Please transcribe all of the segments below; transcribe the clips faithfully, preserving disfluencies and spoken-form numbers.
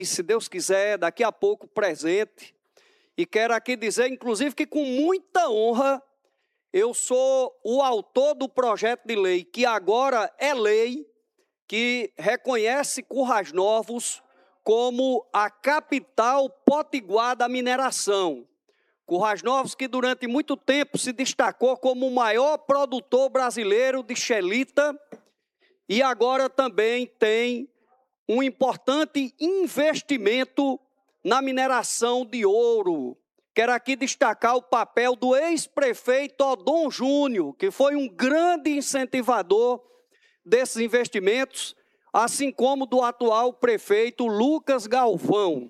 e, se Deus quiser, daqui a pouco presente. E quero aqui dizer, inclusive, que com muita honra, eu sou o autor do projeto de lei, que agora é lei, que reconhece Currais Novos como a capital potiguar da mineração. Currais Novos, que durante muito tempo se destacou como o maior produtor brasileiro de xelita e agora também tem um importante investimento na mineração de ouro. Quero aqui destacar o papel do ex-prefeito Odon Júnior, que foi um grande incentivador desses investimentos, assim como do atual prefeito Lucas Galvão.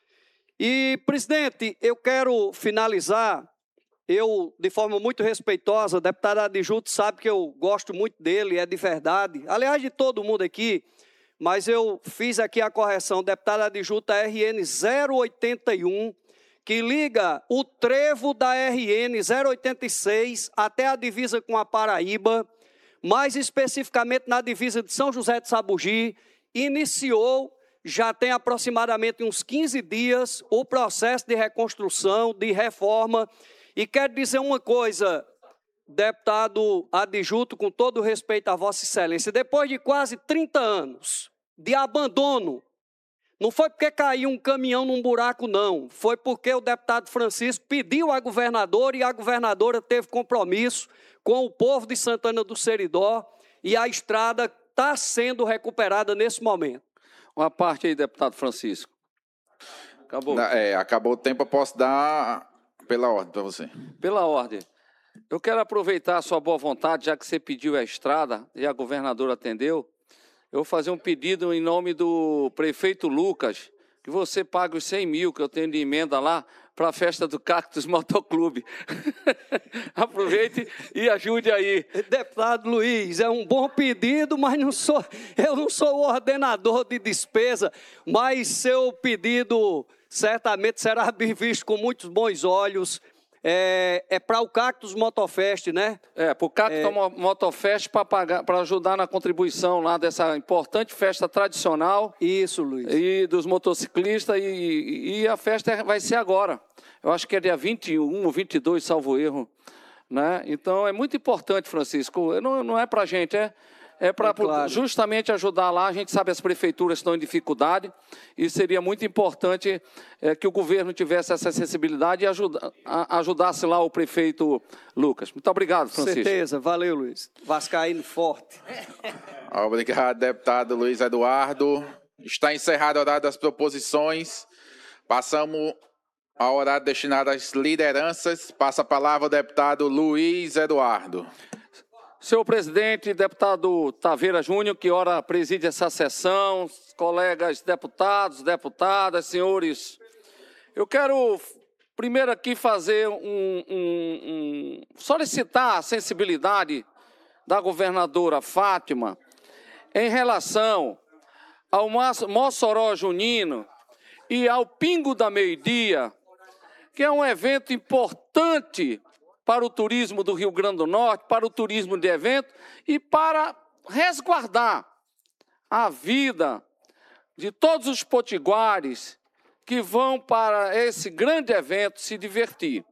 E, presidente, eu quero finalizar, eu, de forma muito respeitosa, o deputado Adjunto sabe que eu gosto muito dele, é de verdade, aliás, de todo mundo aqui, mas eu fiz aqui a correção, deputado Adjunto R N zero oitenta e um, que liga o trevo da R N zero oitenta e seis até a divisa com a Paraíba, mais especificamente na divisa de São José de Sabugi, iniciou, já tem aproximadamente uns quinze dias, o processo de reconstrução, de reforma. E quero dizer uma coisa, deputado Adjunto, com todo o respeito a Vossa Excelência, depois de quase trinta anos de abandono, não foi porque caiu um caminhão num buraco, não. Foi porque o deputado Francisco pediu à governadora e a governadora teve compromisso com o povo de Santana do Seridó e a estrada está sendo recuperada nesse momento. Uma parte aí, deputado Francisco. Acabou. É, acabou o tempo, eu posso dar pela ordem para você. Pela ordem. Eu quero aproveitar a sua boa vontade, já que você pediu a estrada e a governadora atendeu. Eu vou fazer um pedido em nome do prefeito Lucas, que você pague os cem mil que eu tenho de emenda lá para a festa do Cactus Motoclube. Aproveite e ajude aí. Deputado Luiz, é um bom pedido, mas não sou, eu não sou o ordenador de despesa, mas seu pedido certamente será visto com muitos bons olhos. É, é para o Cactus Motofest, né? É, para o Cactus é... Motofest para ajudar na contribuição lá dessa importante festa tradicional. Isso, Luiz. E dos motociclistas, e, e a festa vai ser agora. Eu acho que é dia vinte e um ou vinte e dois, salvo erro. Né? Então, é muito importante, Francisco. Não, não é para a gente, é... É para é claro. justamente ajudar lá, a gente sabe que as prefeituras estão em dificuldade e seria muito importante é, que o governo tivesse essa sensibilidade e ajuda, a, ajudasse lá o prefeito Lucas. Muito obrigado, Francisco. Com certeza, valeu, Luiz. Vascaíno forte. Obrigado, deputado Luiz Eduardo. Está encerrado o horário das proposições. Passamos ao horário destinado às lideranças. Passa a palavra ao deputado Luiz Eduardo. Senhor presidente, deputado Taveira Júnior, que ora preside essa sessão, colegas deputados, deputadas, senhores, eu quero primeiro aqui fazer um, um, um solicitar a sensibilidade da governadora Fátima em relação ao Mossoró Junino e ao Pingo da Meio-Dia, que é um evento importante para o turismo do Rio Grande do Norte, para o turismo de evento e para resguardar a vida de todos os potiguares que vão para esse grande evento se divertir.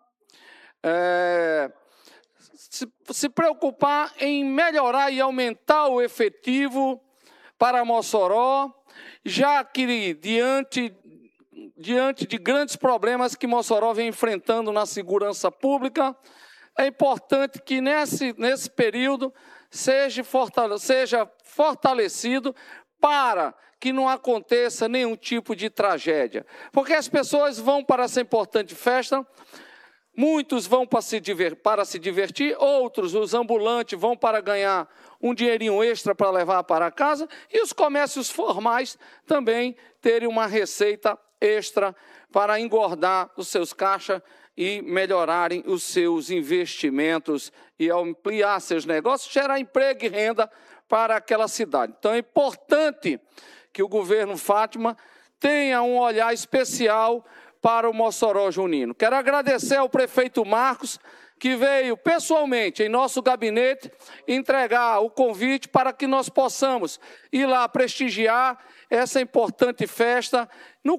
É, se, se preocupar em melhorar e aumentar o efetivo para Mossoró, já que diante, diante de grandes problemas que Mossoró vem enfrentando na segurança pública, é importante que nesse, nesse período seja, fortale, seja fortalecido para que não aconteça nenhum tipo de tragédia. Porque as pessoas vão para essa importante festa, muitos vão para se, diver, para se divertir, outros, os ambulantes, vão para ganhar um dinheirinho extra para levar para casa, e os comércios formais também terem uma receita extra para engordar os seus caixas e melhorarem os seus investimentos e ampliar seus negócios, gerar emprego e renda para aquela cidade. Então, é importante que o governo Fátima tenha um olhar especial para o Mossoró Junino. Quero agradecer ao prefeito Marcos, que veio pessoalmente em nosso gabinete entregar o convite para que nós possamos ir lá prestigiar essa importante festa no